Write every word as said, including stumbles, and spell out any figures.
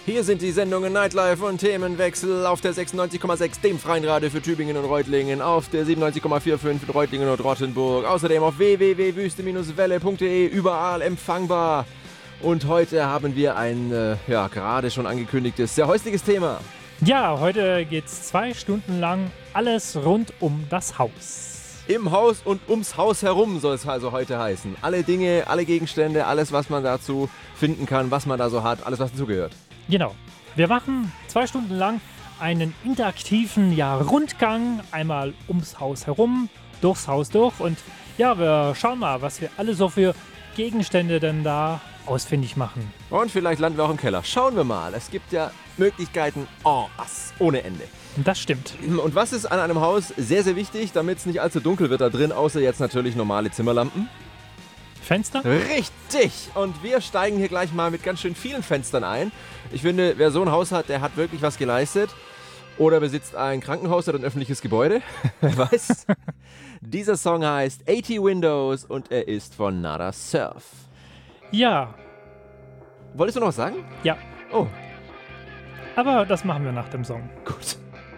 Hier sind die Sendungen Nightlife und Themenwechsel auf der sechsundneunzig Komma sechs, dem freien Radio für Tübingen und Reutlingen, auf der siebenundneunzig Komma fünfundvierzig in Reutlingen und Rottenburg, außerdem auf w w w punkt wüste Bindestrich welle punkt de überall empfangbar. Und heute haben wir ein, äh, ja, gerade schon angekündigtes, sehr häusliches Thema. Ja, heute geht's zwei Stunden lang alles rund um das Haus. Im Haus und ums Haus herum soll es also heute heißen. Alle Dinge, alle Gegenstände, alles, was man dazu finden kann, was man da so hat, alles, was dazugehört. Genau. Wir machen zwei Stunden lang einen interaktiven ja, Rundgang, einmal ums Haus herum, durchs Haus durch und ja, wir schauen mal, was wir alle so für Gegenstände denn da ausfindig machen. Und vielleicht landen wir auch im Keller. Schauen wir mal. Es gibt ja Möglichkeiten en masse, ohne Ende. Das stimmt. Und was ist an einem Haus sehr, sehr wichtig, damit es nicht allzu dunkel wird da drin, außer jetzt natürlich normale Zimmerlampen? Fenster? Richtig! Und wir steigen hier gleich mal mit ganz schön vielen Fenstern ein. Ich finde, wer so ein Haus hat, der hat wirklich was geleistet. Oder besitzt ein Krankenhaus oder ein öffentliches Gebäude. Wer weiß. Dieser Song heißt achtzig Windows und er ist von Nada Surf. Ja. Wolltest du noch was sagen? Ja. Oh. Aber das machen wir nach dem Song. Gut.